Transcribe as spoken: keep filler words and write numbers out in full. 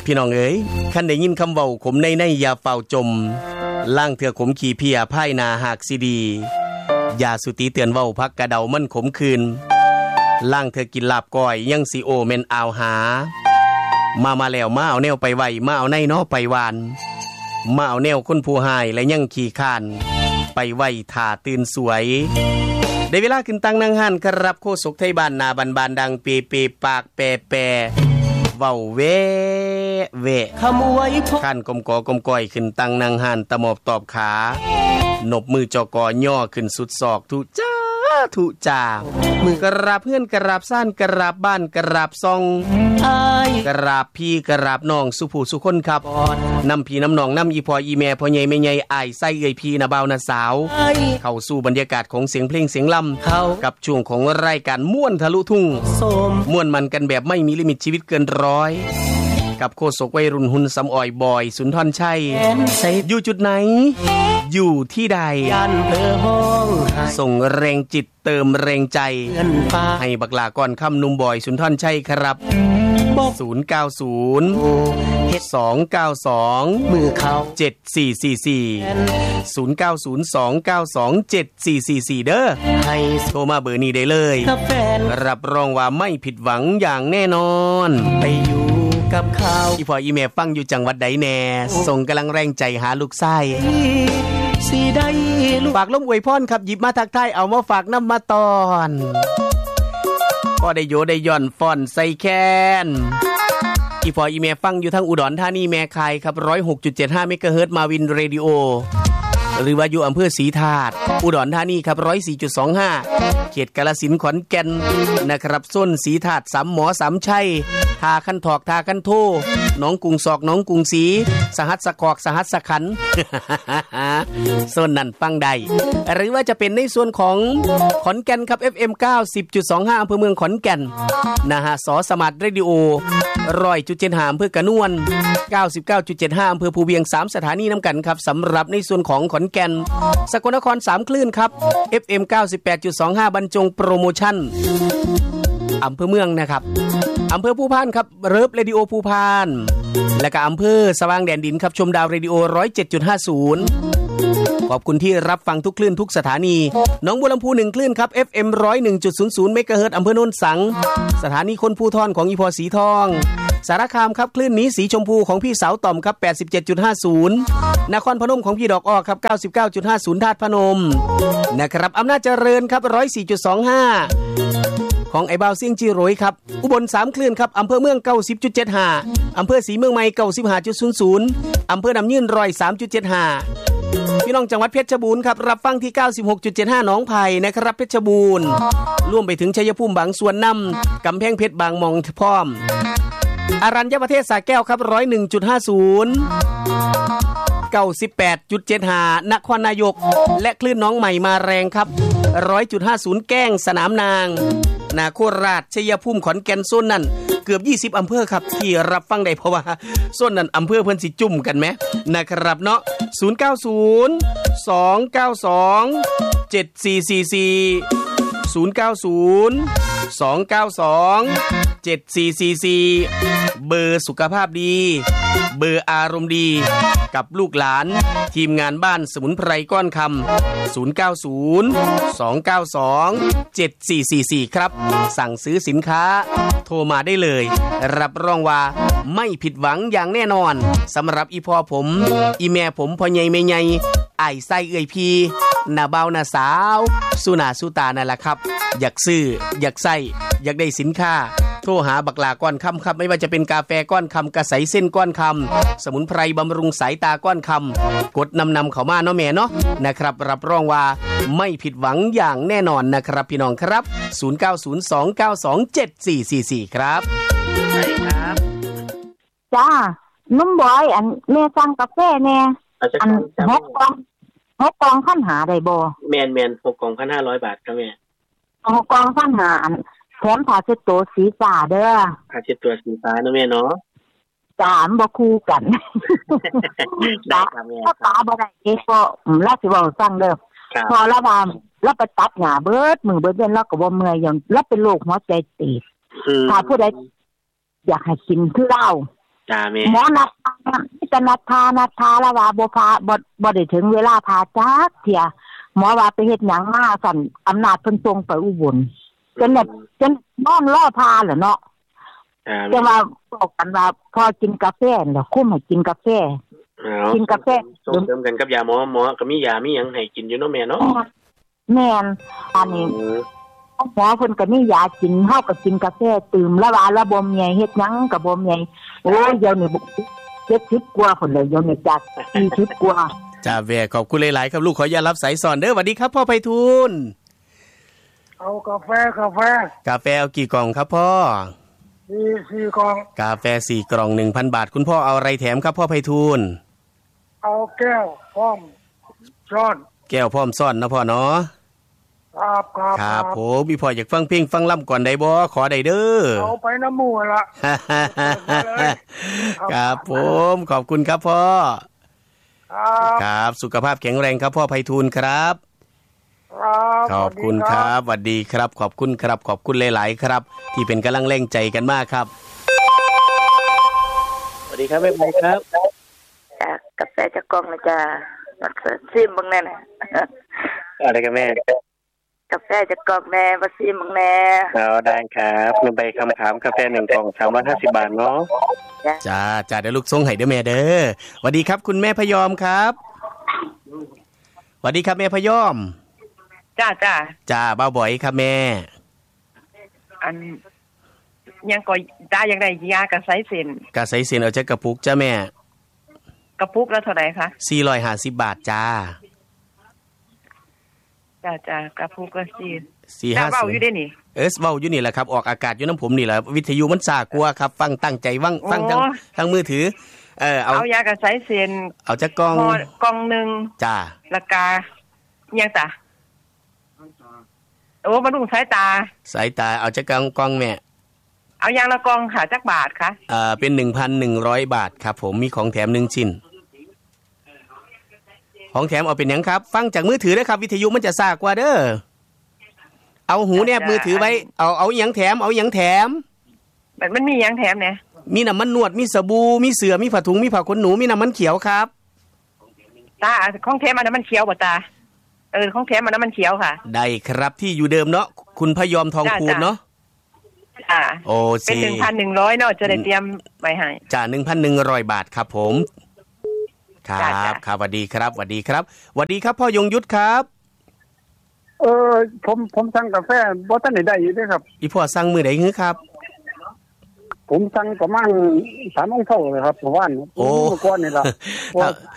พี่น้องเอ๋ยคันได้ยินคำเว้าขมในในอย่าเฝ้าจมล่างเถื่อขมขี้เพียพ่ายนาหากสิดีอย่าสุติเตือนเว้าพักกระเดามันขมคืนล่างเถื่อกินลาบก้อยยังสิโอแม่นอาวหามามาแล้วมาเอาแนวไปไว้มาเอาในน้อไปวานมาเอาแนวคนผู้หายและยังขี้คานไปไว้ท่าตื่นสวยได้เวลาขึ้นตั้งนั่งหันครับโคศกไทยบ้านนาบันบานดังเปเปปากแปแปเว้าเวเวคำไว้ขั้นกลมกอกลมก้อยขึ้นตั้งนั่งหันตะหมอบตอบขานบมือจอกอย่อขึ้นสุดศอกทุจ้าทุจ่ามือกราบเพื่อนกราบซ่านกราบบ้านกราบซองกราบพี่กราบน้องสุผู้สุคนครับนำพี่น้ำน้องนำอีพออีแม่พ่อใหญ่แม่ใหญ่อ้ายไส้เอ่ยพี่นะบ่าวนะสาวเข้าสู่บรรยากาศของเสียงเพลงเสียงลำกับช่วงของรายการม่วนทะลุทุ่งม่วนมันกันแบบไม่มีลิมิตชีวิตเกินร้อยกับโคศกวัยรุ่นหุ่นสำอ่อยบอยสุนทรชัยอยู่จุดไหนอยู่ที่ใดส่งแรงจิตเติมแรงใจให้บักลาก่อนค่ำนุ่มบอยสุนทรชัยครับศูนย์ เก้า ศูนย์ สอง เก้า สอง มือเขาเจ็ด สี่ สี่ สี่ ศูนย์ เก้า ศูนย์ สอง เก้า สอง เจ็ด สี่ สี่ สี่เด้อให้โทรมาเบอร์นี้ได้เลยรับรองว่าไม่ผิดหวังอย่างแน่นอนไปอยู่กับเขาอีพ่ออีแม่ฟังอยู่จังหวัดใดแน่ส่งกำลังแรงใจหาลูกชายสิได้ฝากล้มอวยพรครับหยิบมาทักทายเอามาฝากน้ำมาตอนก็ได้โยได้ย่อนฟอนใส่แคนอีพ่ออีแม่ฟังอยู่ทางอุดรธานีแม่คายครับ หนึ่งร้อยหกจุดเจ็ดห้า เมกะเฮิรตซ์มาวินเรดิโอหรือว่าอยู่อำเภอศรีธาตุอุดรธานีครับ หนึ่งร้อยสี่จุดสองห้า เขตกาฬสินธุ์ขอนแก่นนะครับส้นศรีธาตุสามหมอสามชัยทาคันถอกทาคันโทหนองกุงศอกหนองกุงศรีสหัสสะกอกสหัสสะขัน ส้นนั่นฟังได้หรือว่าจะเป็นในส่วนของขอนแก่นครับ เอฟ เอ็ม เก้าสิบจุดสองห้า อำเภอเมืองขอนแก่นนะฮะสสมาร์ทเรดิโอ หนึ่งร้อยจุดเจ็ดห้า อำเภอกระนวน เก้าสิบเก้าจุดเจ็ดห้า อำเภอภูเวียงสามสถานีนำกันครับสำหรับในส่วนของขอนแก่นสกลนครสามคลื่นครับ เอฟ เอ็ม เก้าสิบแปดจุดสองห้า บรรจงโปรโมชั่นอำเภอเมืองนะครับอำเภอภูพานครับเริบเรดิโอภูพานและก็อำเภอสว่างแดนดินครับชมดาวเรดิโอ หนึ่งร้อยเจ็ดจุดห้าศูนย์ ขอบคุณที่รับฟังทุกคลื่นทุกสถานีหนองบัวลำพูหนึ่งคลื่นครับ เอฟ เอ็ม หนึ่งร้อยเอ็ดจุดศูนย์ เมกะเฮิรตซ์อำเภอโนนสังสถานีคนภูทรของอีพอสีทองสารคามครับคลื่นนี้สีชมพูของพี่สาวต่อมครับ แปดสิบเจ็ดจุดห้าศูนย์ นครพนมของพี่ดอกอ้อครับ เก้าสิบเก้าจุดห้าศูนย์ ธาตุพนมนะครับอำนาจเจริญครับ หนึ่งร้อยสี่จุดสองห้า ของไอ้บ่าวเสียงจีโรยครับอุบลสามคลื่นครับอำเภอเมือง เก้าสิบจุดเจ็ดห้า อำเภอศรีเมืองใหม่ เก้าสิบห้าจุดศูนย์ศูนย์ อำเภอน้ำยืน หนึ่งร้อยสามจุดเจ็ดห้า พี่น้องจังหวัดเพชรบูรณ์ครับรับฟังที่ เก้าสิบหกจุดเจ็ดห้า หนองไผ่นะครับเพชรบูรณ์รวมไปถึงชัยภูมิบางส่วนนำกำแพงเพชรบางมองพร้อมอารัญญประเทศสระแก้วครับ หนึ่งร้อยเอ็ดจุดห้าศูนย์ เก้าสิบแปดจุดเจ็ดห้า นครนายกและคลื่นน้องใหม่มาแรงครับ หนึ่งร้อยจุดห้าศูนย์ แก้งสนามนางนาโคราชชัยภูมิขอนแก่นโซนนั่นเกือบยี่สิบอำเภอครับที่รับฟังได้เพราะว่าโซนนั้นอำเภอเพิ่นสิจุ่มกันไหมนะครับเนาะศูนย์ เก้า ศูนย์ สอง เก้า สอง เจ็ด สี่ สี่ สี่ ศูนย์ เก้า ศูนย์ สอง เก้า สอง เจ็ด สี่ สี่ สี่ เบอร์สุขภาพดีเบอร์อารมณ์ดีกับลูกหลานทีมงานบ้านสมุนไพรก้อนคำศูนย์ เก้า ศูนย์ สอง เก้า สอง เจ็ด สี่ สี่ สี่ครับสั่งซื้อสินค้าโทรมาได้เลยรับรองว่าไม่ผิดหวังอย่างแน่นอนสำหรับอีพ่อผมอีแม่ผมพ่อใหญ่แม่ใหญ่อ้ายไส้เอ่ยพี่นาเบานาสาวสุนาสุตานั่นแหละครับอยากซื้ออยากใส่อยากได้สินค้าโทรหาบักลาก้อนคำครับไม่ว่าจะเป็นกาแฟก้อนคำกระใสเส้นก้อนคำสมุนไพรบำรุงสายตาก้อนคำกดนำนำเข้ามาเนาะแม่เนาะนะครับรับรองว่าไม่ผิดหวังอย่างแน่นอนนะครับพี่น้องครับศูนย์ เก้า ศูนย์ สอง เก้า สอง เจ็ด สี่ สี่ สี่ครับใช่ครับจ้านุ่มบอยอันแม่สั่งกาแฟแน่อันหกกล่องหกกล่องพันหาได้บ่แม่นๆหกกล่อง หนึ่งพันห้าร้อย บาทครับแม่หกกล่องพันหาอันแถมผ้าเช็ดตัวสีฟ้าเด้อผ้าเช็ดตัวสีฟ้าเนาะแม่เนาะจ้าบ่คู่กันได้ครับแม่ถ้าตาบ่ได้เอ๊ะก็ราสิเว้าสั่งเด้อพอละว่าแล้วไปตัดหญ้าเบิดมื้อเบิดเดือนแล้วก็บ่เมื่อยหยังแล้วเป็นโรคหัวใจตีบถ้าผู้ใดอยากให้กินคือเราจ้าแม่หมอนัดจะนัดทานัดทาแล้วว่าบ่พาบ่บ่ได้ถึงเวลาพาจักเที่ยหมอว่าไปเฮ็ดหยังมาสั่นอำนาจเพิ่นส่งไปอุบลจนแบบจนนอนรอพาแหละเนาะแต่ว่าบอกกันว่าพอกินกาแฟแล้วคุ้มให้กินกาแฟกินกาแฟส่งเสริมกันกับยาหมอหมอก็มียามีหยังให้กินอยู่เนาะแม่เนาะแม่นอันนี้หมอเพิ่นก็มียากินเฮาก็กินกาแฟตื่มแล้วว่าระบบใหญ่เฮ็ดหยังก็บ่ใหญ่โอ้ยเดี๋ยวนี้เจ็ดสิบกว่าพุ่นเลยเดี๋ยวนี้จักสี่สิบกว่าจ้าแว่ขอบคุณหลายๆครับลูกขออย่ารับสายสอนเด้อสวัสดีครับพ่อไพฑูรย์เอากาแฟกาแฟกาแฟเอากี่กล่องครับพ่อสี่สี่กล่องกาแฟสี่กล่อง หนึ่งพัน บาทคุณพ่อเอาอะไรแถมครับพ่อไพฑูรย์เอาแก้วพร้อมซ่อนแก้วพร้อมซ่อนนะพ่อเนาะครับครับครับผมพี่พ่ออยากฟังเพลงฟังล่ำก่อนได้บ่ขอได้เด้อเอาไปน้ำหมู่ละครับผมขอบคุณครับพ่อครับสุขภาพแข็งแรงครับพ่อไพฑูรย์ครับขอบคุณครับสวัสดีครับขอบคุณครับขอบคุณหลายๆครับที่เป็นกำลังแรงใจกันมากครับสวัสดีครับแม่ไพครับจ้ะกาแฟจะกล่องนะจ้ะซิมบังแน่น่ะอะไรกันแม่กาแฟจะกล่องแน่มาซิมบังแน่เอาได้ครับแม่ใบคำถามกาแฟหนึ่งกล่องสามร้อยห้าสิบบาทเนาะจ้าจ้าเดี๋ยวลูกส่งให้เด้อแม่เด้อสวัสดีครับคุณแม่พยอมครับสวัสดีครับแม่พยอมจ้าจ้าจ้าบ้าบ่อยครับแม่อันยังก็ได้ยังได้ยากระไสเส้นกระไสเส้นเอาจากกระปุกจ้าแม่กระปุกแล้วเท่าไหร่คะสี่ร้อยห้าสิบบาทจ้าจ้าจ้ากระปุกก็สี่สี่ห้าสิบเว้าอยู่ได้นี่เออเว้าอยู่นี่แหละครับออกอากาศอยู่น้ำผมนี่แหละวิทยุมันซ่ากลัวครับฟังตั้งใจฟังฟังทั้งทั้งมือถือเออเอาเอายากระไสเส้นเอาจากกล่องกล่องนึงจ้าราคายังจ้ะโอ้บำรุงสายตาสายตาเอาจากกล่องกล่องแม่เอาอย่างละกล่องค่ะจักบาทคะอ่าเป็น หนึ่งพันหนึ่งร้อย บาทครับผมมีของแถมหนึ่งชิ้นของแถมเอาเป็นหยังครับฟังจากมือถือเด้อครับวิทยุมันจะซ่ากว่าเด้อเอาหูแนบมือถือไว้เอาเอาหยังแถมเอาหยังแถมมันมันมีหยังแถมเนี่ยมีน้ำมันนวดมีสบู่มีเสื่อมีผ้าถุงมีผ้าขนหนูมีน้ำมันเขียวครับตาของแถมมันน้ำมันเขียวบ่ตาเออของแถมมันน้ำมันเขียวค่ะได้ครับที่อยู่เดิมเนาะคุณพยอมทองคูณเนาะจ้าโอ้เป็น หนึ่งพันหนึ่งร้อย เนาะจะได้เตรียมไว้ให้จ้า หนึ่งพันหนึ่งร้อย บาทครับผมครับครับสวัสดีครับสวัสดีครับสวัสดีครับพ่อยงยุทธครับเออผมผมสั่งกาแฟบ่ทันได้ได้อยู่เด้อครับอีพ่อสั่งมื้อใดฮึครับผมสั่งประมาณสามโมงเช้าเลยครับเมื่อวานโอ้ก่อนนี่ล่ะ